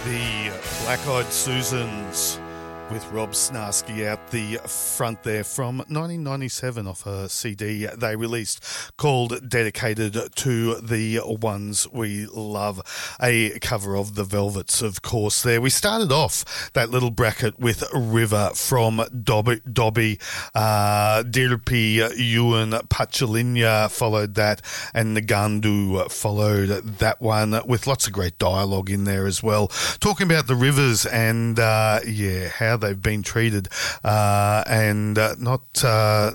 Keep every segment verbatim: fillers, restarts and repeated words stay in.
The Black Eyed Susans with Rob Snarsky out the front there from nineteen ninety-seven off a C D they released called Dedicated to the Ones We Love, a cover of the Velvets, of course. There we started off that little bracket with River from Dobby, Dobby uh, Dirpi Ewan Pachalinya followed that, and Nagandu followed that one with lots of great dialogue in there as well, talking about the rivers and uh, yeah, how they've been treated uh, and uh, not uh,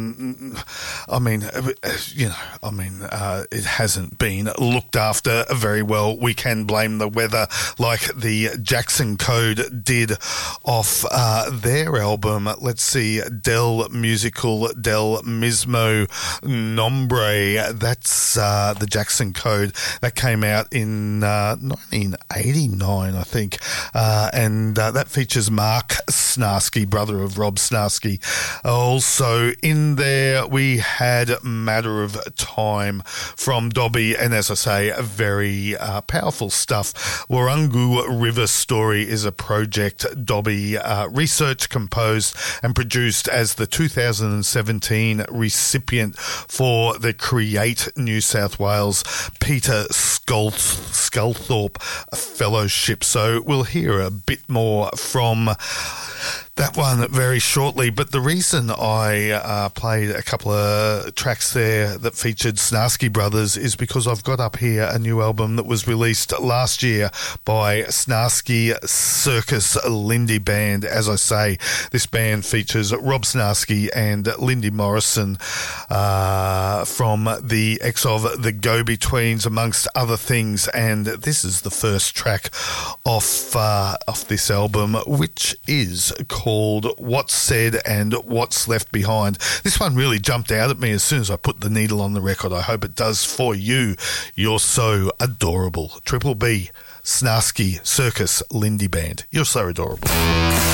I mean you know I mean uh, it hasn't been looked after very well. We can blame the weather, like the Jackson Code did off uh, their album, let's see, Del Musical Del Mismo Nombre. That's uh, the Jackson Code that came out in uh, nineteen eighty-nine, I think, uh, and uh, that features Mark Snarsky, brother of Rob Snarsky. Also in there we had Matter of Time from Dobby, and as I say, very uh, powerful stuff. Warungu River Story is a project Dobby uh, researched, composed and produced as the two thousand seventeen recipient for the Create New South Wales Peter Sculth- Sculthorpe Fellowship. So we'll hear a bit more from that one very shortly, but the reason I uh, played a couple of tracks there that featured Snarsky Brothers is because I've got up here a new album that was released last year by Snarsky Circus Lindy Band. As I say, this band features Rob Snarsky and Lindy Morrison uh, from the ex of the Go-Betweens, amongst other things, and this is the first track off, uh, off this album, which is called called What's Said and What's Left Behind. This one really jumped out at me as soon as I put the needle on the record. I hope it does for you. You're so adorable. Triple B, Snarsky Circus Lindy Band. You're so adorable.